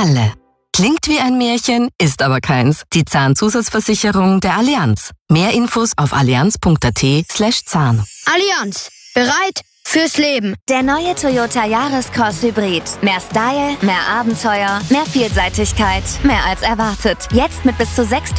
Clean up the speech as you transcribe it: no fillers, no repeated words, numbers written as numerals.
alle. Klingt wie ein Märchen, ist aber keins. Die Zahnzusatzversicherung der Allianz. Mehr Infos auf allianz.at/Zahn. Allianz. Bereit fürs Leben. Der neue Toyota Yaris-Cross Hybrid. Mehr Style, mehr Abenteuer, mehr Vielseitigkeit, mehr als erwartet. Jetzt mit bis zu 6